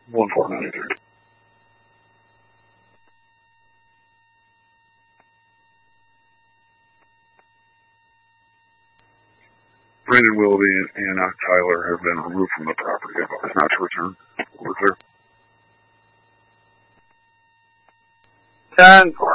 1493. Brandon Willoughby and Tyler have been removed from the property. Advised not to return. We're clear. 10-4.